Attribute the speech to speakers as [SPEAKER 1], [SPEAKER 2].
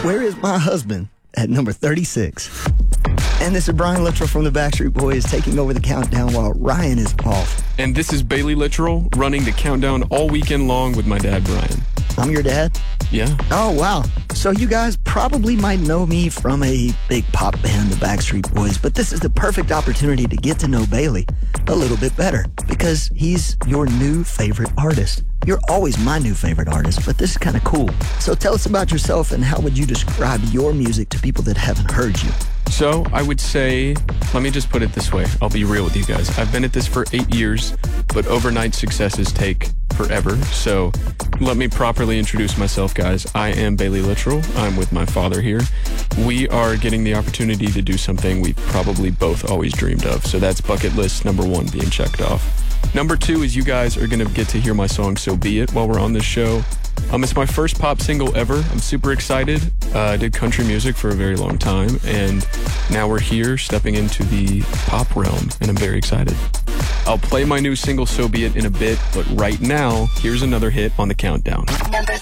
[SPEAKER 1] Where Is My Husband at number 36. And this is Brian Littrell from the Backstreet Boys taking over the countdown while Ryan is off.
[SPEAKER 2] And this is Bailey Littrell running the countdown all weekend long with my dad, Brian.
[SPEAKER 1] I'm your dad?
[SPEAKER 2] Yeah.
[SPEAKER 1] Oh, wow. So you guys probably might know me from a big pop band, the Backstreet Boys, but this is the perfect opportunity to get to know Bailey a little bit better because he's your new favorite artist. You're always my new favorite artist, but this is kind of cool. So tell us about yourself and how would you describe your music to people that haven't heard you?
[SPEAKER 2] So I would say, let me just put it this way. I'll be real with you guys. I've been at this for 8 years, but overnight successes take forever. So let me properly introduce myself, guys. I am Bailey Littrell. I'm with my father here. We are getting the opportunity to do something we probably both always dreamed of. So that's bucket list number 1 being checked off. Number 2 is you guys are going to get to hear my song So Be It while we're on this show. It's my first pop single ever. I'm super excited. I did country music for a very long time, and now we're here stepping into the pop realm, and I'm very excited. I'll play my new single So Be It in a bit, but right now, here's another hit on the countdown.
[SPEAKER 3] Number